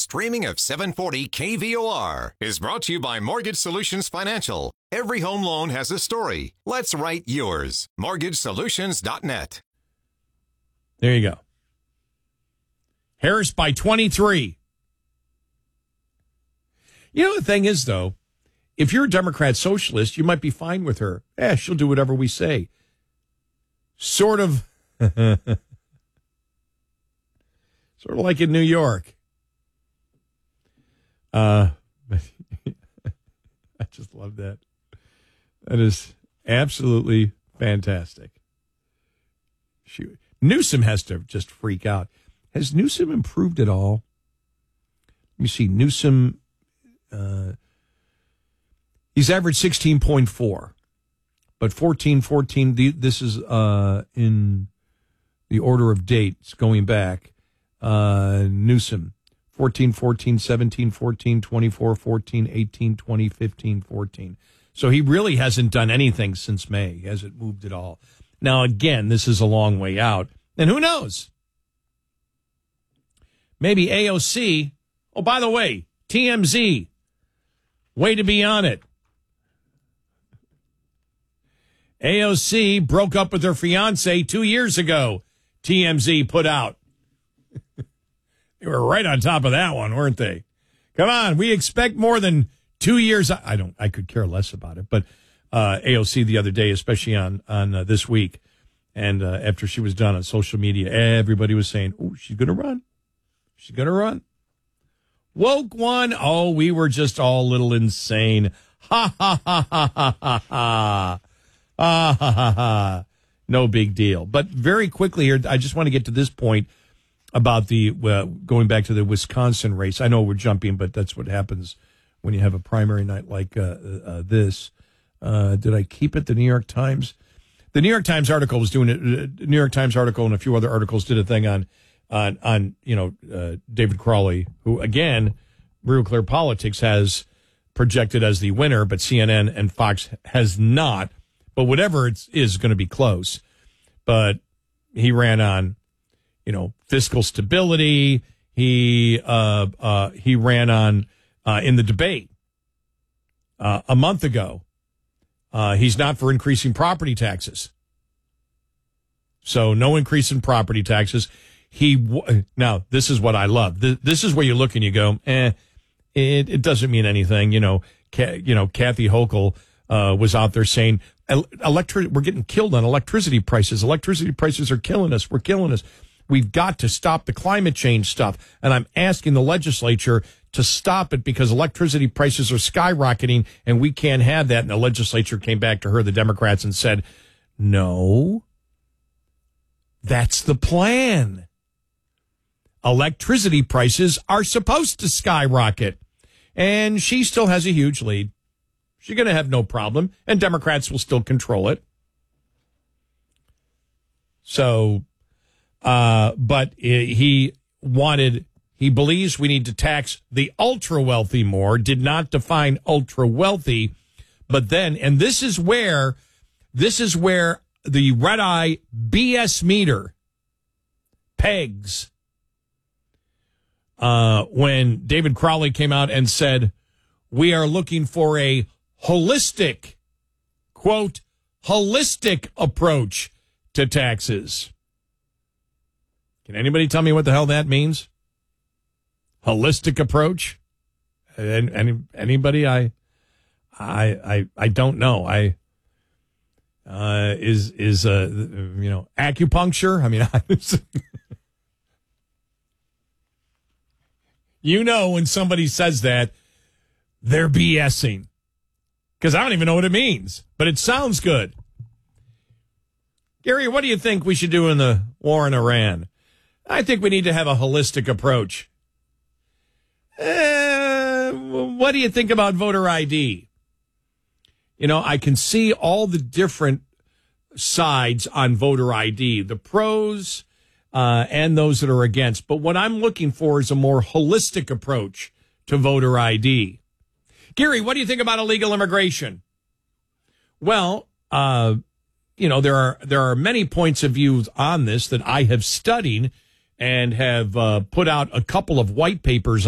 streaming of 740 KVOR is brought to you by Mortgage Solutions Financial. Every home loan has a story. Let's write yours. MortgageSolutions.net. There you go. Harris by 23. You know, the thing is, though, if you're a Democrat socialist, you might be fine with her. She'll do whatever we say. Sort of. Sort of like in New York. I just love that. That is absolutely fantastic. Newsom has to just freak out. Has Newsom improved at all? Let me see. Newsom, he's averaged 16.4, but 14, this is in the order of dates going back. Newsom, 14, 17, 14, 24, 14, 18, 20, 15, 14. So he really hasn't done anything since May. He hasn't moved at all. Now, again, this is a long way out. And who knows? Maybe AOC. Oh, by the way, TMZ. Way to be on it. AOC broke up with her fiance 2 years ago. TMZ put out. They were right on top of that one, weren't they? Come on, we expect more than 2 years. I could care less about it, but AOC the other day, especially on This Week, and after she was done on social media, everybody was saying, "Oh, she's going to run. She's going to run." Woke one. Oh, we were just all a little insane. Ha ha ha ha ha ha ha. Ha ha ha ha. No big deal. But very quickly here, I just want to get to this point about the going back to the Wisconsin race. I know we're jumping, but that's what happens when you have a primary night like this. Did I keep it? The New York Times. The New York Times article was doing it. New York Times article and a few other articles did a thing on David Crowley, who again, Real Clear Politics has projected as the winner, but CNN and Fox has not. But whatever it is going to be close. But he ran on, fiscal stability. He ran on in the debate a month ago. He's not for increasing property taxes. So no increase in property taxes. Now, this is what I love. This is where you look and you go, it doesn't mean anything. Kathy Hochul was out there saying, we're getting killed on electricity prices. Electricity prices are killing us. We're killing us. We've got to stop the climate change stuff. And I'm asking the legislature to stop it because electricity prices are skyrocketing and we can't have that. And the legislature came back to her, the Democrats, and said, no, that's the plan. Electricity prices are supposed to skyrocket. And she still has a huge lead. She's going to have no problem, and Democrats will still control it. So, but he believes we need to tax the ultra wealthy more, did not define ultra wealthy, but then, and this is where the red eye BS meter pegs, when David Crowley came out and said, we are looking for a holistic, quote, holistic approach to taxes. Can anybody tell me what the hell that means? Holistic approach? Anybody? I don't know. Acupuncture? I mean, when somebody says that, they're BSing. Because I don't even know what it means, but it sounds good. Gary, what do you think we should do in the war in Iran? I think we need to have a holistic approach. What do you think about voter ID? I can see all the different sides on voter ID, the pros and those that are against. But what I'm looking for is a more holistic approach to voter ID. Gary, what do you think about illegal immigration? Well, there are many points of view on this that I have studied and have put out a couple of white papers